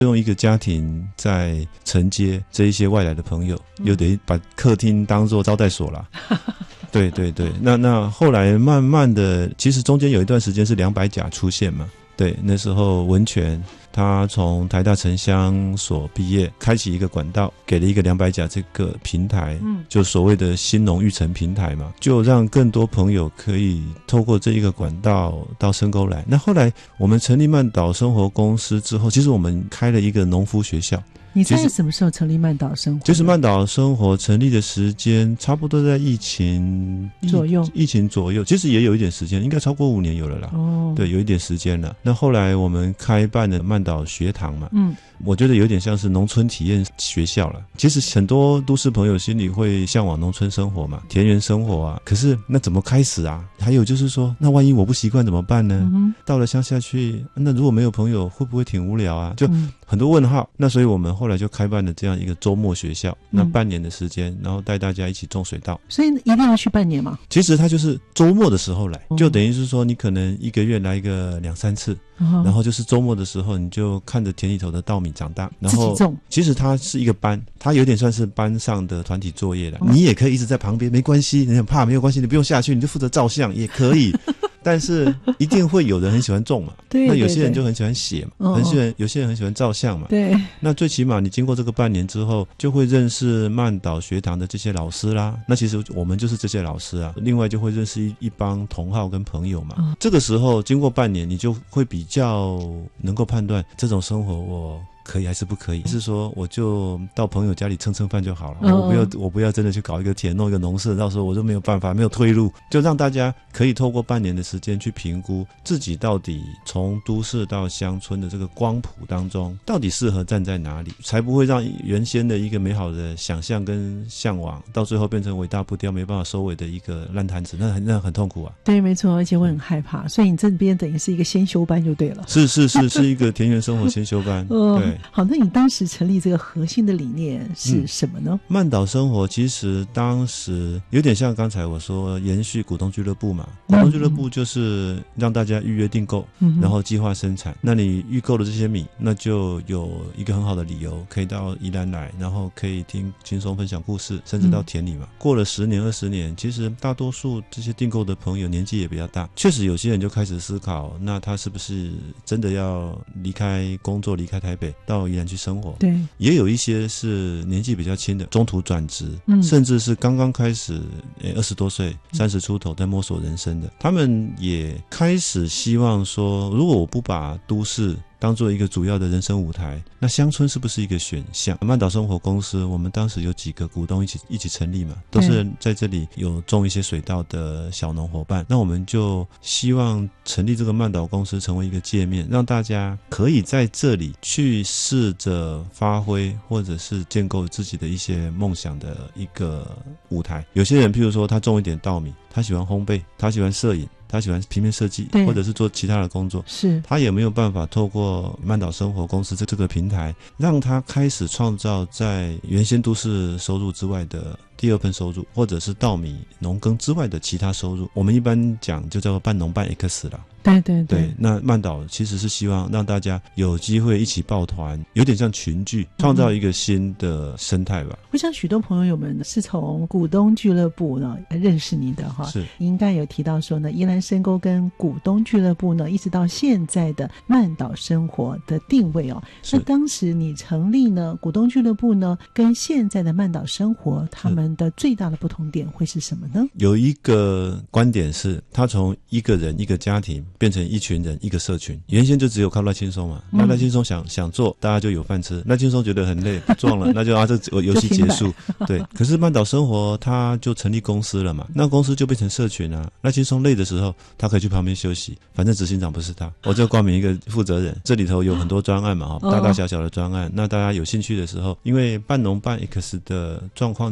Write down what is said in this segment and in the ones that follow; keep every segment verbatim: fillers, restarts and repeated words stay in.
用一个家庭在承接这一些外来的朋友，有等于把客厅当作招待所啦。对对对，那那后来慢慢的，其实中间有一段时间是两百甲出现嘛。对，那时候文泉他从台大城乡所毕业，开启一个管道，给了一个两百甲这个平台，嗯，就所谓的新农育成平台嘛，就让更多朋友可以透过这一个管道到深沟来。那后来我们成立曼岛生活公司之后，其实我们开了一个农夫学校。 你在什么时候成立曼岛生活？ 就是曼岛生活成立的时间差不多在疫情左右， 疫情左右，其实也有一点时间，应该超过五年有了啦。哦，对，有一点时间了。那后来我们开办了曼岛学堂嘛，嗯，我觉得有点像是农村体验学校了。其实很多都市朋友心里会向往农村生活嘛，田园生活啊。可是那怎么开始啊？还有就是说，那万一我不习惯怎么办呢？嗯、到了乡下去，那如果没有朋友，会不会挺无聊啊？就很多问号。那所以我们后来就开办了这样一个周末学校，那半年的时间，然后带大家一起种水稻。 所以一定要去半年吗？ 其实它就是周末的时候来，就等于是说你可能一个月来一个两三次。然后就是周末的时候，你就看着田里头的稻米长大，然后其实它是一个班，它有点算是班上的团体作业了。你也可以一直在旁边，没关系，你很怕没有关系，你不用下去，你就负责照相也可以。但是一定会有人很喜欢种嘛，对对对，那有些人就很喜欢写嘛，哦、很喜欢有些人很喜欢照相嘛。对，那最起码你经过这个半年之后，就会认识曼岛学堂的这些老师啦。那其实我们就是这些老师啊，另外就会认识一一帮同好跟朋友嘛。哦、这个时候经过半年，你就会比较能够判断这种生活我可以还是不可以，是说我就到朋友家里蹭蹭饭就好了，嗯、我不要我不要真的去搞一个田弄一个农舍，到时候我就没有办法没有退路，就让大家可以透过半年的时间去评估自己到底从都市到乡村的这个光谱当中到底适合站在哪里，才不会让原先的一个美好的想象跟向往到最后变成尾大不掉没办法收尾的一个烂摊子，那很那很痛苦啊。 对，没错，而且我很害怕，所以你这边等于是一个先修班就对了。 是是是是一个田园生活先修班。嗯、对。 好，那你当时成立这个核心的理念是什么呢？嗯、 曼岛生活其实当时有点像刚才我说延续股东俱乐部嘛，股东俱乐部就是让大家预约订购，嗯、然后计划生产。那你预购的这些米，那就有一个很好的理由可以到宜兰来，然后可以听轻松分享故事，甚至到田里嘛。嗯、过了十年二十年，其实大多数这些订购的朋友年纪也比较大，确实有些人就开始思考，那他是不是真的要离开工作离开台北到宜兰去生活？对，也有一些是年纪比较轻的，中途转职，嗯、甚至是刚刚开始二十多岁、三十出头在摸索人生的，他们也开始希望说，如果我不把都市当做一个主要的人生舞台，那乡村是不是一个选项？曼岛生活公司我们当时有几个股东一起一起成立嘛，都是在这里有种一些水稻的小农伙伴，那我们就希望成立这个曼岛公司成为一个界面，让大家可以在这里去试着发挥或者是建构自己的一些梦想的一个舞台。有些人譬如说他种一点稻米，他喜欢烘焙，他喜欢摄影，他喜欢平面设计，或者是做其他的工作，是他也没有办法透过曼岛生活公司这这个平台，让他开始创造在原先都市收入之外的第二份收入，或者是稻米农耕之外的其他收入。我们一般讲就叫做半农半 X 啦。对对 对, 对，那曼岛其实是希望让大家有机会一起抱团，有点像群聚，创造一个新的生态吧。 我想许多朋友们是从股东俱乐部呢认识你的哈，是应该有提到说呢，宜兰深沟跟股东俱乐部呢，一直到现在的曼岛生活的定位哦。那当时你成立呢股东俱乐部呢，跟现在的曼岛生活，他们的最大的不同点会是什么呢？ 有一个观点是，他从一个人一个家庭变成一群人一个社群，原先就只有靠赖轻松嘛，那赖轻松想想做，大家就有饭吃，赖轻松觉得很累不做了，那就啊这游戏结束。对，可是曼岛生活他就成立公司了嘛，那公司就变成社群啊，赖轻松累的时候他可以去旁边休息，反正执行长不是他，我就冠名一个负责人，这里头有很多专案嘛，大大小小的专案，那大家有兴趣的时候，因为半农半 X 的状况之下，就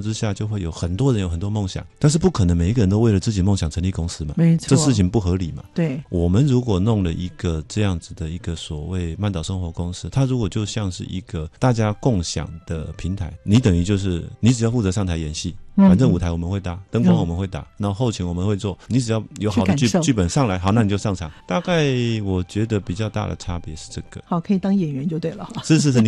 会有很多人有很多梦想，但是不可能每一个人都为了自己梦想成立公司嘛， 没错， 这事情不合理嘛。 对， 我们如果弄了一个这样子的一个所谓慢岛生活公司，它如果就像是一个大家共享的平台，你等于就是你只要负责上台演戏，反正舞台我们会搭，灯光我们会打，然后后勤我们会做，你只要有好的剧剧本上来，好，那你就上场。大概我觉得比较大的差别是这个。 好，可以当演员就对了。 是是是。